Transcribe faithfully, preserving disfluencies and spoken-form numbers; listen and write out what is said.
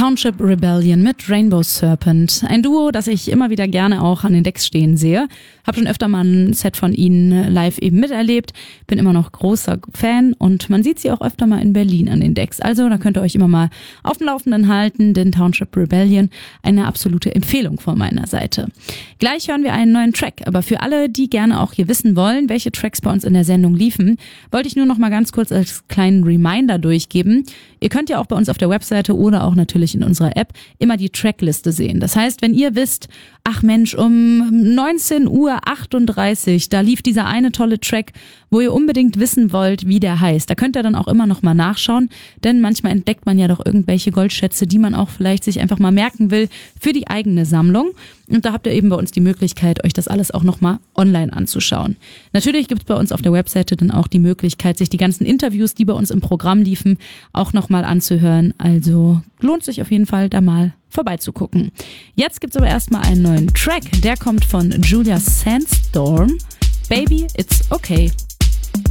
Township Rebellion mit Rainbow Serpent. Ein Duo, das ich immer wieder gerne auch an den Decks stehen sehe. Hab schon öfter mal ein Set von ihnen live eben miterlebt. Bin immer noch großer Fan und man sieht sie auch öfter mal in Berlin an den Decks. Also da könnt ihr euch immer mal auf dem Laufenden halten, denn Township Rebellion, eine absolute Empfehlung von meiner Seite. Gleich hören wir einen neuen Track, aber für alle, die gerne auch hier wissen wollen, welche Tracks bei uns in der Sendung liefen, wollte ich nur noch mal ganz kurz als kleinen Reminder durchgeben. Ihr könnt ja auch bei uns auf der Webseite oder auch natürlich in unserer App immer die Trackliste sehen. Das heißt, wenn ihr wisst, ach Mensch, um neunzehn Uhr achtunddreißig, da lief dieser eine tolle Track, wo ihr unbedingt wissen wollt, wie der heißt. Da könnt ihr dann auch immer noch mal nachschauen, denn manchmal entdeckt man ja doch irgendwelche Goldschätze, die man auch vielleicht sich einfach mal merken will für die eigene Sammlung. Und da habt ihr eben bei uns die Möglichkeit, euch das alles auch noch mal online anzuschauen. Natürlich gibt es bei uns auf der Webseite dann auch die Möglichkeit, sich die ganzen Interviews, die bei uns im Programm liefen, auch noch mal anzuhören. Also lohnt sich auf jeden Fall, da mal vorbeizugucken. Jetzt gibt's aber erstmal einen neuen Track. Der kommt von Julia Sandstorm. Baby, it's okay.